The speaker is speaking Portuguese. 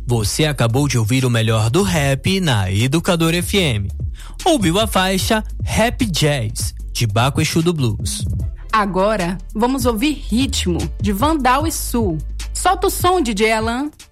Você acabou de ouvir o melhor do rap na Educadora FM. Ouviu a faixa Rap Jazz, de Baco Exu do Blues. Agora, vamos ouvir Ritmo, de Vandal e Sul. Solta o som, DJ Alan.